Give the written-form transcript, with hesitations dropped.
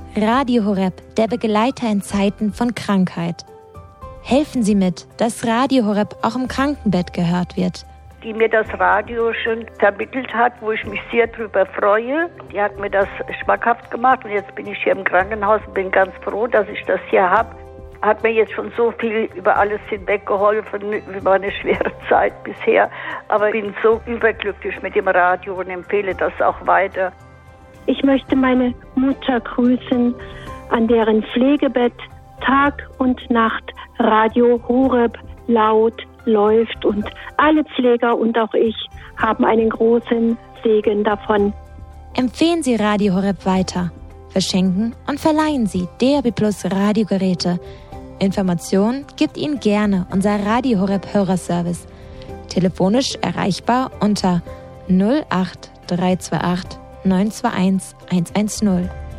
Radio Horeb, der Begleiter in Zeiten von Krankheit. Helfen Sie mit, dass Radio Horeb auch im Krankenbett gehört wird. Die mir das Radio schon vermittelt hat, wo ich mich sehr drüber freue. Die hat mir das schmackhaft gemacht und jetzt bin ich hier im Krankenhaus und bin ganz froh, dass ich das hier habe. Hat mir jetzt schon so viel über alles hinweggeholfen, über eine schwere Zeit bisher. Aber ich bin so überglücklich mit dem Radio und empfehle das auch weiter. Ich möchte meine Mutter grüßen, an deren Pflegebett Tag und Nacht Radio Horeb laut läuft. Und alle Pfleger und auch ich haben einen großen Segen davon. Empfehlen Sie Radio Horeb weiter. Verschenken und verleihen Sie DAB+ Radiogeräte. Informationen gibt Ihnen gerne unser Radio Horeb Hörerservice. Telefonisch erreichbar unter 08328 921 110.